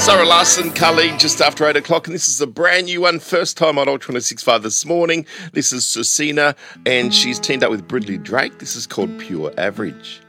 Sarah Larson, Carleen, just after 8 o'clock, and this is a brand new one, first time on Ultra 106.5 this morning. This is Susina, and she's teamed up with Bridley Drake. This is called Pure Average.